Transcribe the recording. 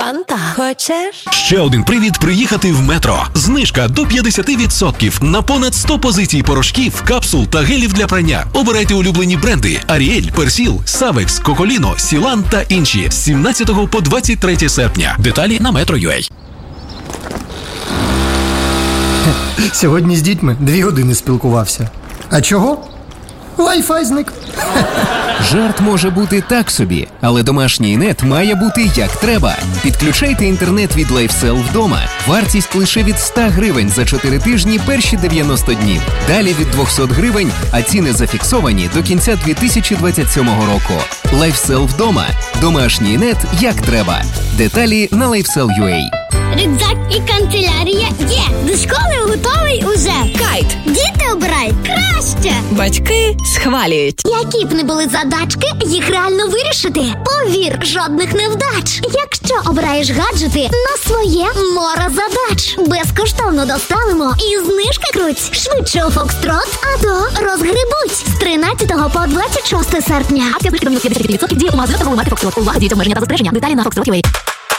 Фанта. Хочеш? Ще один привід приїхати в Метро. Знижка до 50% на понад 100 позицій порошків, капсул та гелів для прання. Обирайте улюблені бренди: Ariel, Persil, Savex, Коcolino, Сілан та інші. З 17 по 23 серпня. Деталі на Metro.ua. Сьогодні з дітьми 2 години спілкувався. А чого? Wi-Fi зник. Жарт може бути так собі, але домашній нет має бути як треба. Підключайте інтернет від LifeSell вдома. Вартість лише від 100 гривень за 4 тижні перші 90 днів. Далі від 200 гривень, а ціни зафіксовані до кінця 2027 року. LifeSell вдома. Домашній нет як треба. Деталі на LifeSell.ua. Рюкзак і канцелярія є. До школи готовий уже. Кайт. Діти обирають краще. Батьки схвалюють. Які б не були задачки, їх реально вирішити. Повір, жодних невдач. Якщо обираєш гаджети на своє море задач. Безкоштовно доставимо і знижки круть. Швидше у Фокстрот, а то розгребуть. З 13 по 26 серпня. Акція знижки до мінус 50% діє у магазинах та в маркет Фокстрот. Увага, діти, обмеження та застереження. Деталі на Фокстрот.ua.